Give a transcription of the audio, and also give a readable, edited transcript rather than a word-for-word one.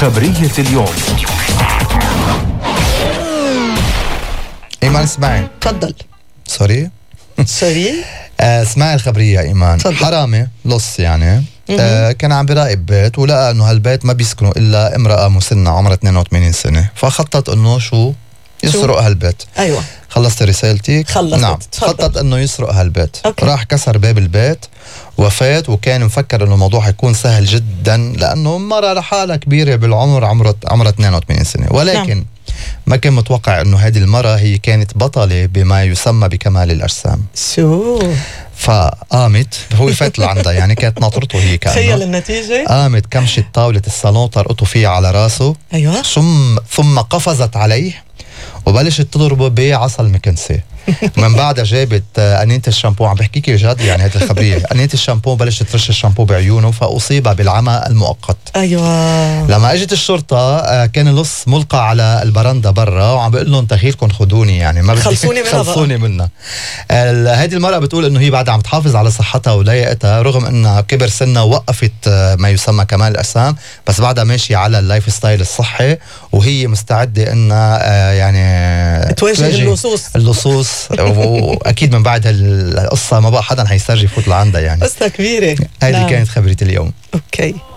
خبرية اليوم. إيمان اسمعي. تفضل. سوري. اسمعي الخبرية يا إيمان. تفضل. حرامي لص يعني كان عم براقب بيت ولقى انه هالبيت ما بيسكنوا الا امرأة مسنة عمرها 82 سنة، فخطط انه شو يسرق هالبيت. ايوه خلصت رسالتي؟ خلصت. نعم. خطط انه يسرق هالبيت. أوكي. راح كسر باب البيت وفات، وكان مفكر انه الموضوع حيكون سهل جدا لانه مرة لحالها كبيرة بالعمر، عمرها 82 سنة، ولكن نعم. ما كان متوقع انه هذه المرة هي كانت بطلة بما يسمى بكمال الاجسام. شو فقامت، هو فات لعندها يعني كانت ناطرته هي كأنه. تخيل النتيجة. قامت كمشت طاولة الصالون طرقته فيها على راسه. ايوه. ثم قفزت عليه وبلشت تضربه بعصا المكنسة. من بعدها جابت أنينة الشامبو، عم بحكيك جد يعني هذه الخبرية، أنينة الشامبو بلشت ترش الشامبو بعيونه فأصيب بالعمى المؤقت. ايوه. لما اجت الشرطة كان اللص ملقى على البرندة برا وعم بيقول لهم تخيلكم خدوني يعني ما بدي خلصوني منها. هذه المرأة بتقول انه هي بعدها عم تحافظ على صحتها ولياقتها رغم انها كبر سنها ووقفت ما يسمى كمال الأجسام، بس بعدها ماشية على اللايف ستايل الصحي وهي مستعدة انها يعني تواجه اللصوص واكيد من بعد هالقصة ما بقى حدا حيسترجي يفوت لعندها يعني. قصة كبيرة. هذه كانت خبرية اليوم. اوكي.